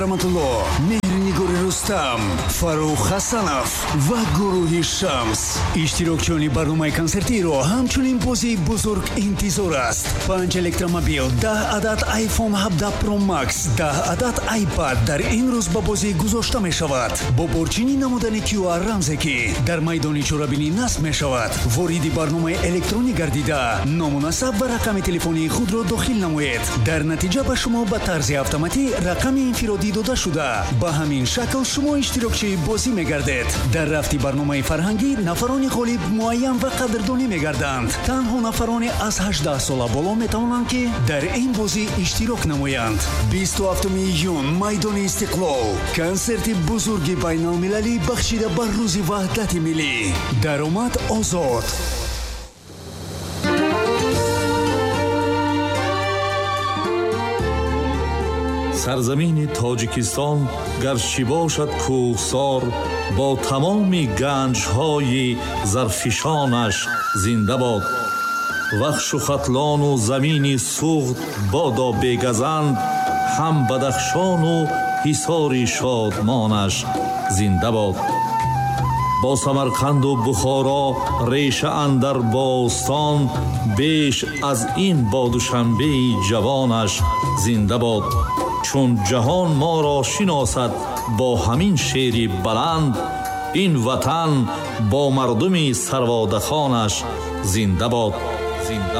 Rahmatulloh, Mehrnigor Rustam, Farruh Hasanov va guruhi Shams ishtirokchini barnomaи konsertiро hamchunin bozi buzurg intizor ast. 5 elektromobil, 10 adat iPhone 17 Pro Max, 10 adat iPad дар ин рӯз ба бозӣ гузошта мешавад. бо борчинӣ намудани QR рамзе ки дар майдони чорабинӣ насб мешавад. вориди барномаи электронӣ гардида номунасаб ва рақами телефонии худро дохил намоед. дар натиҷа ба шумо ба тарзи автоматӣ рақами инфиродӣ дода шуда ба ҳамин шакл шумо иштирокчии бозӣ мегардед. дар рафти барномаи фарҳангӣ нафарони ғолиб муайян ва қадрдонӣ мегарданд. танҳо нафароне аз 18 сола боло метавонанд ки дар ин бозӣ иштирок намоянд. 27 июн майдони Истиқлол, консерти бузурги байналмилалӣ бахшида ба рӯзи ваҳдати миллӣ. даромад озод. سرزمین تاجیکستان گرچه باشد کوهسار با تمام گنج‌های زرفشانش زنده باد. وحش و ختلان و زمین سوخت بادا بگزند، هم بدخشان و حصار شادمانش زنده باد. با سمرقند و بخارا ریشه اندر باستان، بیش از این با دوشنبه جوانش زنده باد. چون جهان ما را شناسد با همین شعر بلند، این وطن با مردم سروادخانش زنده باد. زنده